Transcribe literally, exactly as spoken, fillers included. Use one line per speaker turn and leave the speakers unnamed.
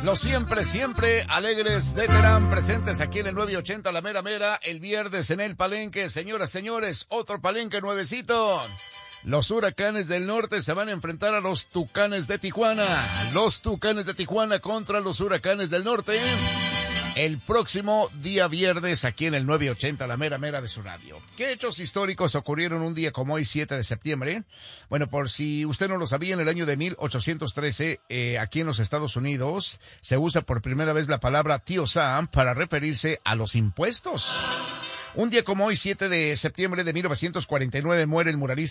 Los siempre, siempre alegres de Terán, presentes aquí en el nueve ochenta La Mera Mera, el viernes en el Palenque. Señoras, señores, otro Palenque nuevecito. Los Huracanes del Norte se van a enfrentar a los Tucanes de Tijuana. Los Tucanes de Tijuana contra los Huracanes del Norte. El próximo día viernes aquí en el nueve ochenta La Mera Mera de su radio. ¿Qué hechos históricos ocurrieron un día como hoy, siete de septiembre? Bueno, por si usted no lo sabía, en el año de mil ochocientos trece, eh, aquí en los Estados Unidos, se usa por primera vez la palabra tío Sam para referirse a los impuestos. Un día como hoy, siete de septiembre de mil novecientos cuarenta y nueve, muere el muralista